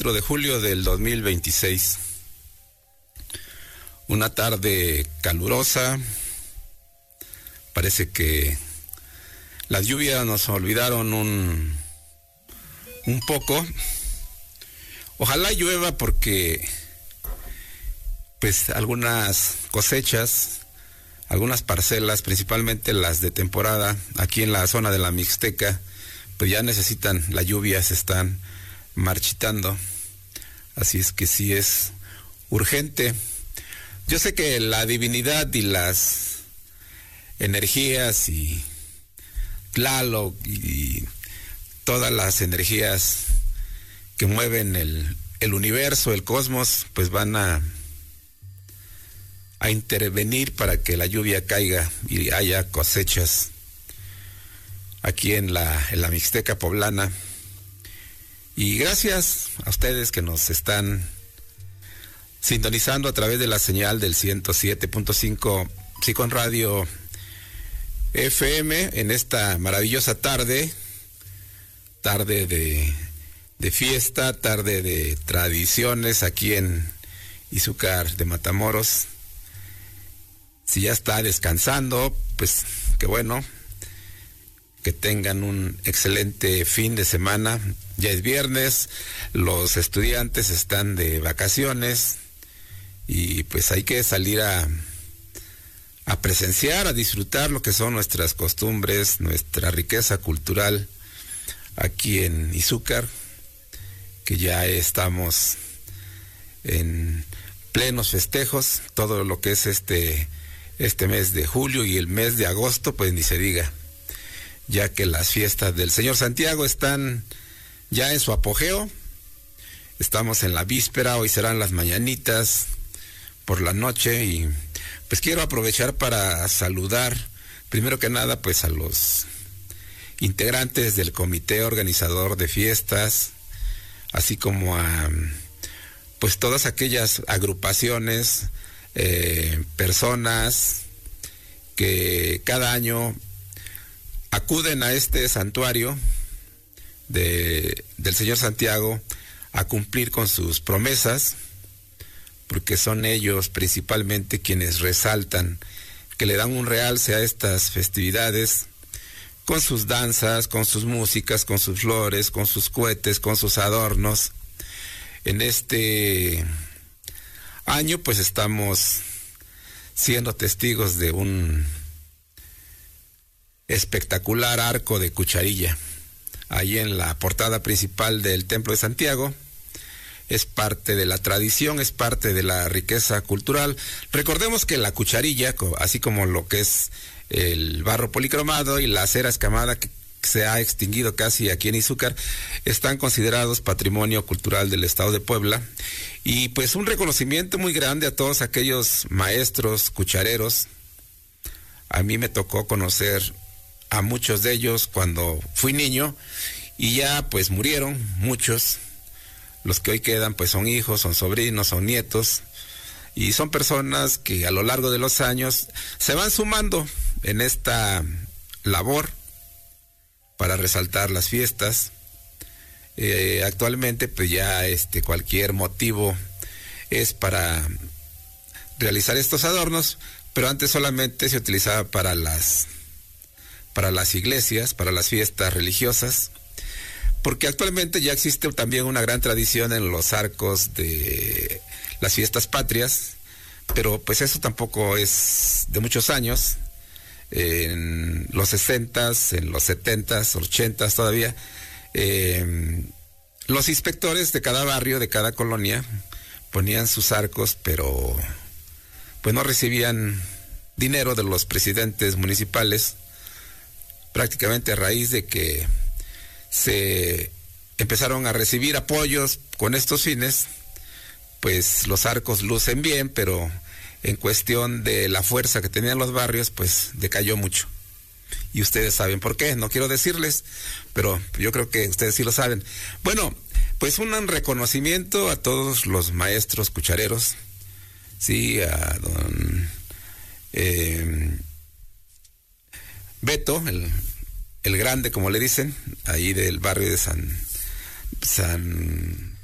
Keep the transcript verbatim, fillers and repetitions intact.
cuatro de julio del dos mil veintiséis. Una tarde calurosa. Parece que las lluvias nos olvidaron un, un poco. Ojalá llueva porque pues algunas cosechas, algunas parcelas, principalmente las de temporada, aquí en la zona de la Mixteca, pues ya necesitan la lluvia, se están marchitando. Así es que sí es urgente. Yo sé que la divinidad y las energías y Tlaloc y todas las energías que mueven el, el universo, el cosmos, pues van a a intervenir para que la lluvia caiga y haya cosechas aquí en la, en la Mixteca poblana. Y gracias a ustedes que nos están sintonizando a través de la señal del ciento siete punto cinco Xicon Radio F M en esta maravillosa tarde, tarde de, de fiesta, tarde de tradiciones aquí en Izúcar de Matamoros. Si ya está descansando, pues qué bueno, que tengan un excelente fin de semana. Ya es viernes, los estudiantes están de vacaciones y pues hay que salir a, a presenciar, a disfrutar lo que son nuestras costumbres, nuestra riqueza cultural aquí en Izúcar, que ya estamos en plenos festejos, todo lo que es este... este mes de julio y el mes de agosto, pues ni se diga, ya que las fiestas del Señor Santiago están ya en su apogeo. Estamos en la víspera, hoy serán las mañanitas por la noche y pues quiero aprovechar para saludar primero que nada pues a los integrantes del comité organizador de fiestas, así como a pues todas aquellas agrupaciones, Eh, personas que cada año acuden a este santuario de, del Señor Santiago a cumplir con sus promesas, porque son ellos principalmente quienes resaltan, que le dan un realce a estas festividades, con sus danzas, con sus músicas, con sus flores, con sus cohetes, con sus adornos. En este año pues estamos siendo testigos de un espectacular arco de cucharilla ahí en la portada principal del Templo de Santiago. Es parte de la tradición, es parte de la riqueza cultural. Recordemos que la cucharilla, así como lo que es el barro policromado y la cera escamada que se ha extinguido casi aquí en Izúcar, están considerados patrimonio cultural del estado de Puebla. Y pues un reconocimiento muy grande a todos aquellos maestros cuchareros. A mí me tocó conocer a muchos de ellos cuando fui niño y ya pues murieron muchos. Los que hoy quedan pues son hijos, son sobrinos, son nietos y son personas que a lo largo de los años se van sumando en esta labor para resaltar las fiestas. Eh, actualmente pues ya este cualquier motivo es para realizar estos adornos, pero antes solamente se utilizaba para las para las iglesias, para las fiestas religiosas, porque actualmente ya existe también una gran tradición en los arcos de las fiestas patrias, pero pues eso tampoco es de muchos años. En los sesentas, en los setentas, ochentas todavía, eh, los inspectores de cada barrio, de cada colonia, ponían sus arcos, pero pues no recibían dinero de los presidentes municipales, prácticamente a raíz de que se empezaron a recibir apoyos con estos fines, pues los arcos lucen bien, pero en cuestión de la fuerza que tenían los barrios, pues decayó mucho. Y ustedes saben por qué, no quiero decirles, pero yo creo que ustedes sí lo saben. Bueno, pues un reconocimiento a todos los maestros cuchareros, sí, a don eh, Beto, el, el grande, como le dicen, ahí del barrio de San, San